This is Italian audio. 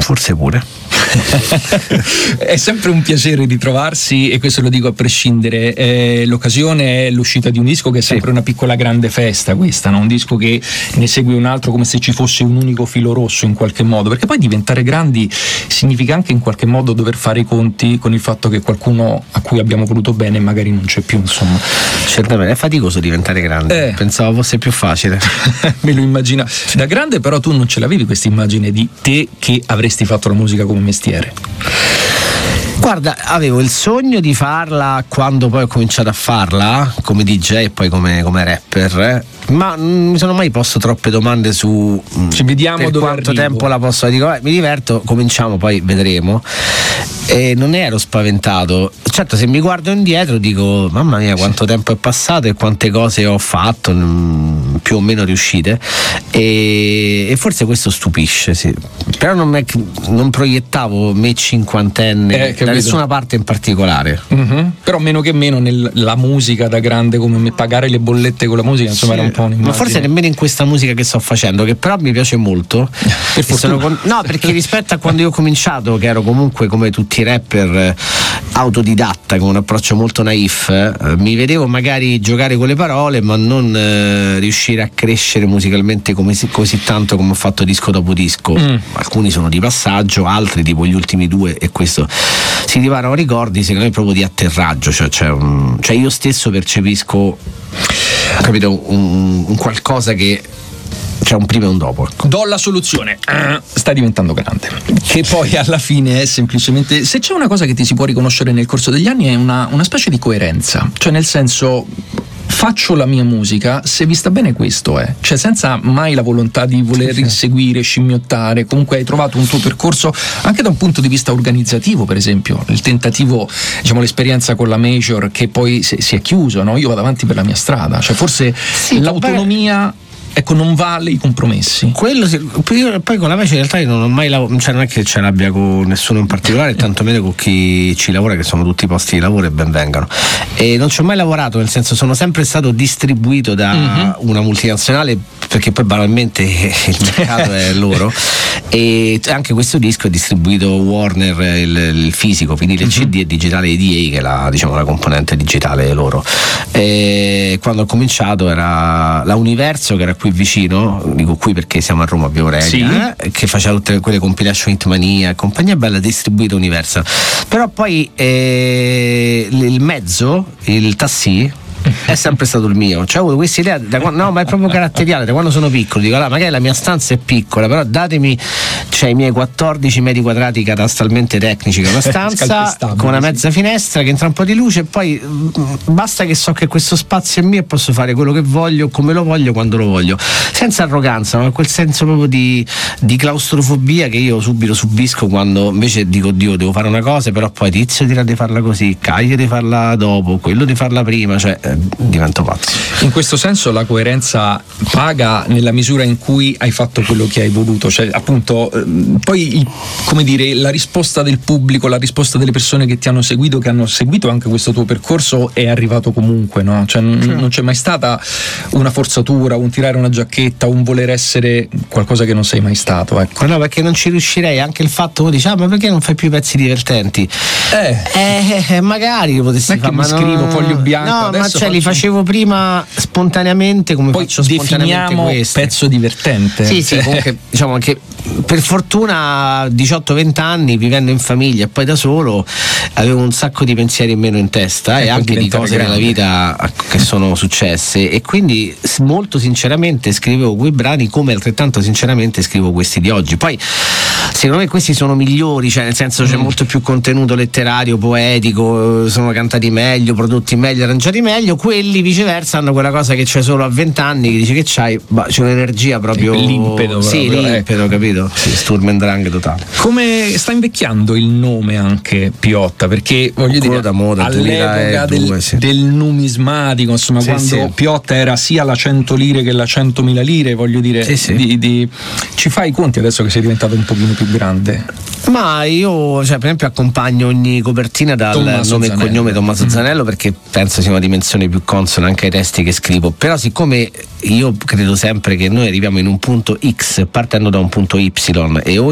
Forse pure. È sempre un piacere ritrovarsi, e questo lo dico a prescindere. L'occasione è l'uscita di un disco che è sempre una piccola grande festa, questa, no? Un disco che ne segue un altro come se ci fosse un unico filo rosso in qualche modo, perché poi diventare grandi significa anche in qualche modo dover fare i conti con il fatto che qualcuno a cui abbiamo voluto bene magari non c'è più, insomma. Certamente è faticoso diventare grande, pensavo fosse più facile. Me lo immagino da grande, però tu non ce l'avevi questa immagine di te che avresti fatto la musica come mestiere? Guarda, avevo il sogno di farla quando poi ho cominciato a farla come DJ e poi come rapper, ma non mi sono mai posto troppe domande su ci vediamo per dove quanto arrivo. tempo la posso. Dico, mi diverto, cominciamo, poi vedremo. E non ero spaventato. Certo, se mi guardo indietro dico mamma mia quanto tempo è passato e quante cose ho fatto, più o meno riuscite, e forse questo stupisce, sì. Però non proiettavo me cinquantenne da nessuna parte in particolare. Però meno che meno nella musica da grande come me, pagare le bollette con la musica, insomma, era un po' un'immagine. Ma forse nemmeno in questa musica che sto facendo, che però mi piace molto. No, perché rispetto a quando io ho cominciato, che ero comunque come tutti i rapper autodidatta, con un approccio molto naif, mi vedevo magari giocare con le parole ma non riuscire a crescere musicalmente così tanto come ho fatto disco dopo disco. Alcuni sono di passaggio, altri tipo gli ultimi 2, e questo si divarano ricordi secondo me proprio di atterraggio, cioè io stesso percepisco, capito, un qualcosa che c'è un prima e un dopo. Do la soluzione, stai diventando grande, che poi alla fine è semplicemente, se c'è una cosa che ti si può riconoscere nel corso degli anni è una specie di coerenza, cioè nel senso, faccio la mia musica se vi sta bene, questo è, cioè senza mai la volontà di voler inseguire, scimmiottare. Comunque hai trovato un tuo percorso anche da un punto di vista organizzativo, per esempio il tentativo, diciamo l'esperienza con la major che poi si è chiuso, no? Io vado avanti per la mia strada, cioè forse l'autonomia, ecco, non vale i compromessi. Quello poi con la Major in realtà io non ho mai cioè non è che ce l'abbia con nessuno in particolare, tantomeno con chi ci lavora, che sono tutti posti di lavoro e ben vengano, e non ci ho mai lavorato, nel senso sono sempre stato distribuito da una multinazionale, perché poi banalmente il mercato è loro, e anche questo disco è distribuito Warner, il fisico, quindi il CD e digitale EDA, che è la componente digitale loro. E quando ho cominciato era la Universo, che era qui vicino, dico qui perché siamo a Roma, a Via Aurelia, che faceva tutte quelle compilation Hitmania e compagnia bella, distribuita Universal. Però poi il mezzo, il tassì, è sempre stato il mio, cioè ho avuto questa idea no, ma è proprio caratteriale da quando sono piccolo, dico allora, magari la mia stanza è piccola, però datemi, cioè, i miei 14 metri quadrati catastalmente tecnici, che è una stanza con una mezza finestra che entra un po' di luce, e poi basta che so che questo spazio è mio e posso fare quello che voglio, come lo voglio, quando lo voglio, senza arroganza, ma quel senso proprio di claustrofobia che io subito subisco quando invece dico Dio, devo fare una cosa, però poi Tizio dirà di farla così, Caio di farla dopo, quello di farla prima, cioè divento pazzo. In questo senso la coerenza paga nella misura in cui hai fatto quello che hai voluto, cioè appunto poi come dire, la risposta del pubblico, la risposta delle persone che ti hanno seguito, che hanno seguito anche questo tuo percorso, è arrivato comunque, no? Cioè non c'è mai stata una forzatura, un tirare una giacchetta, un voler essere qualcosa che non sei mai stato, ecco. No, perché non ci riuscirei, anche il fatto che ma perché non fai più pezzi divertenti? Magari lo potessi fare, ma scrivo foglio bianco, no, adesso ma li facevo prima spontaneamente, come poi faccio spontaneamente questo. Pezzo divertente. Sì, comunque diciamo che per fortuna 18-20 anni vivendo in famiglia e poi da solo avevo un sacco di pensieri in meno in testa e anche di cose nella vita che sono successe, e quindi molto sinceramente scrivevo quei brani, come altrettanto sinceramente scrivo questi di oggi. Poi secondo me questi sono migliori, cioè nel senso c'è molto più contenuto letterario, poetico, sono cantati meglio, prodotti meglio, arrangiati meglio. Quelli viceversa hanno quella cosa che c'è solo a 20 anni, che dici che c'hai, c'è un'energia proprio, l'impeto, sì, l'impeto, capito? Sì, Sturm and Drang totale. Come sta invecchiando il nome anche Piotta, perché voglio dire, da moda, all'epoca 2002, del numismatico, insomma, quando Piotta era sia la 100 lire che la 100.000 lire, voglio dire, ci fai i conti adesso che sei diventato un pochino più grande? Ma io, cioè, per esempio, accompagno ogni copertina dal Tommaso nome Zanello. E cognome Tommaso Zanello, perché penso sia una dimensione più consona anche ai testi che scrivo. Però siccome io credo sempre che noi arriviamo in un punto X partendo da un punto Y, e